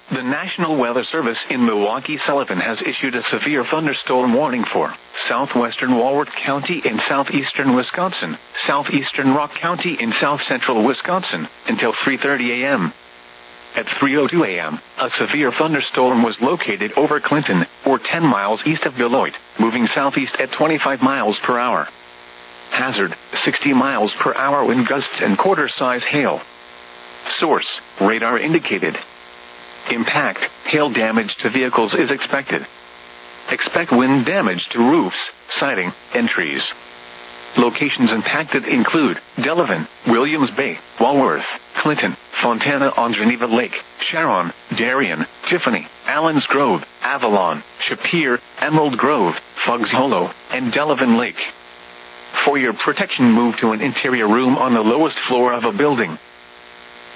The National Weather Service in Milwaukee-Sullivan has issued a severe thunderstorm warning for southwestern Walworth County in southeastern Wisconsin, southeastern Rock County in south-central Wisconsin, until 3:30 a.m. At 3:02 a.m., a severe thunderstorm was located over Clinton, or 10 miles east of Beloit, moving southeast at 25 miles per hour. Hazard, 60 miles per hour wind gusts and quarter-size hail. Source, radar indicated. Impact, hail damage to vehicles is expected. Expect wind damage to roofs, siding, and trees. Locations impacted include Delavan, Williams Bay, Walworth, Clinton, Fontana on Geneva Lake, Sharon, Darien, Tiffany, Allens Grove, Avalon, Shapir, Emerald Grove, Fuggs Hollow, and Delavan Lake. For your protection, move to an interior room on the lowest floor of a building.